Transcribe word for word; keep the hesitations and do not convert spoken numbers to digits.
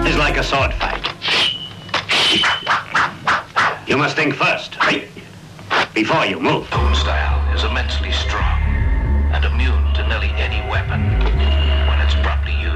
is like a sword fight. You must think first, before you move. Home style is immensely strong.